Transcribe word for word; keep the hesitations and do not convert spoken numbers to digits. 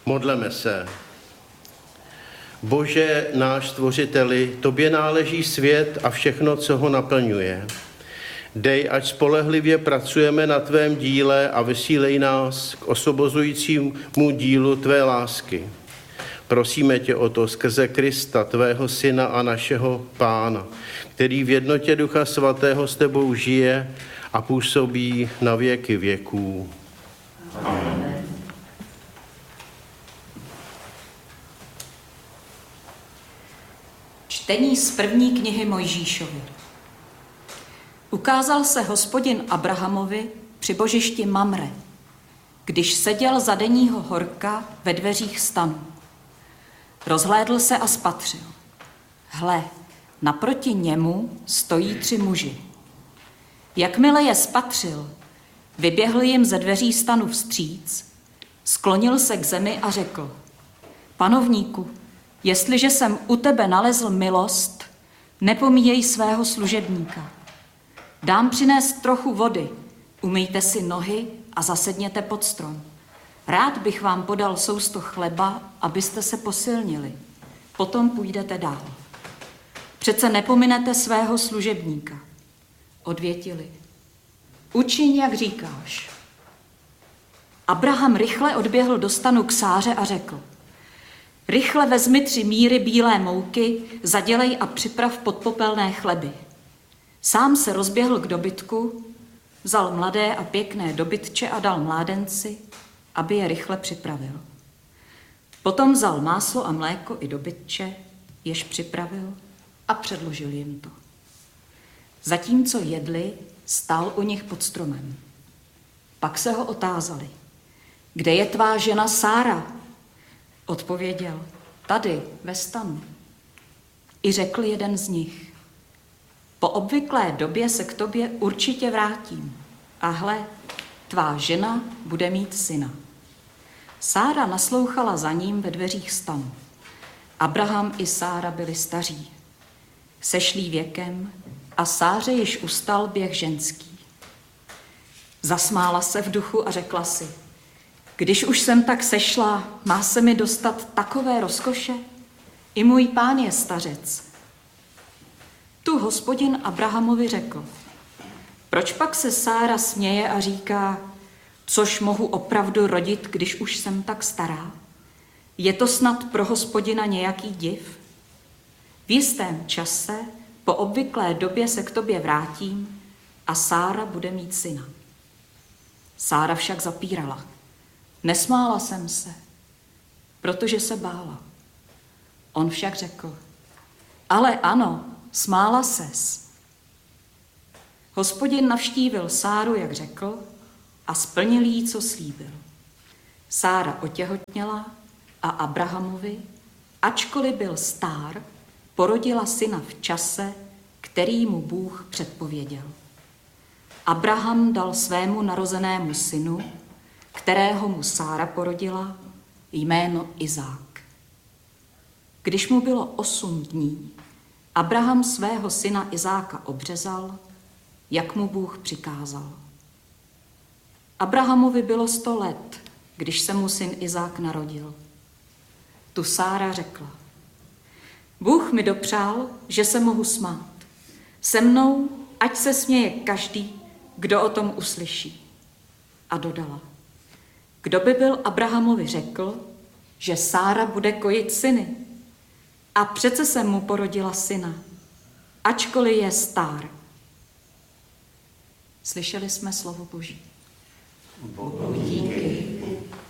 Modleme se. Bože, náš stvořiteli, tobě náleží svět a všechno, co ho naplňuje. Dej, ať spolehlivě pracujeme na tvém díle a vysílej nás k osobozujícímu dílu tvé lásky. Prosíme tě o to skrze Krista, tvého syna a našeho Pána, který v jednotě Ducha Svatého s tebou žije a působí na věky věků. Amen. Čtení z první knihy Mojžíšovy. Ukázal se Hospodin Abrahamovi při božišti Mamre, když seděl za denního horka ve dveřích stanu. Rozhlédl se a spatřil. Hle, naproti němu stojí tři muži. Jakmile je spatřil, vyběhl jim ze dveří stanu vstříc, sklonil se k zemi a řekl: Panovníku, jestliže jsem u tebe nalezl milost, nepomíjej svého služebníka. Dám přinést trochu vody, umyjte si nohy a zasedněte pod strom. Rád bych vám podal sousto chleba, abyste se posilnili. Potom půjdete dál. Přece nepominete svého služebníka. Odvětili: Učiň, jak říkáš. Abraham rychle odběhl do stanu k Sáře a řekl: Rychle vezmi tři míry bílé mouky, zadělej a připrav podpopelné chleby. Sám se rozběhl k dobytku, vzal mladé a pěkné dobytče a dal mládenci, aby je rychle připravil. Potom vzal máslo a mléko i dobytče, jež připravil, a předložil jim to. Zatímco jedli, stál u nich pod stromem. Pak se ho otázali: Kde je tvá žena Sára? Odpověděl: Tady, ve stanu. I řekl jeden z nich: Po obvyklé době se k tobě určitě vrátím. A hle, tvá žena bude mít syna. Sára naslouchala za ním ve dveřích stanu. Abraham i Sára byli staří, sešlí věkem, a Sáře již ustal běh ženský. Zasmála se v duchu a řekla si: Když už jsem tak sešla, má se mi dostat takové rozkoše? I můj pán je stařec. Tu Hospodin Abrahamovi řekl: Proč pak se Sára směje a říká: Což mohu opravdu rodit, když už jsem tak stará? Je to snad pro Hospodina nějaký div? V jistém čase, po obvyklé době se k tobě vrátím a Sára bude mít syna. Sára však zapírala. Nesmála jsem se, protože se bála. On však řekl: Ale ano, smála ses. Hospodin navštívil Sáru, jak řekl, a splnil jí, co slíbil. Sára otěhotněla a Abrahamovi, ačkoliv byl stár, porodila syna v čase, který mu Bůh předpověděl. Abraham dal svému narozenému synu, kterého mu Sára porodila, jméno Izák. Když mu bylo osm dní, Abraham svého syna Izáka obřezal, jak mu Bůh přikázal. Abrahamovi bylo sto let, když se mu syn Izák narodil. Tu Sára řekla: Bůh mi dopřál, že se mohu smát. Se mnou ať se směje každý, kdo o tom uslyší. A dodala: Kdo by byl Abrahamovi řekl, že Sára bude kojit syny? A přece jsem mu porodila syna, ačkoliv je stár. Slyšeli jsme slovo Boží. Bohu díky.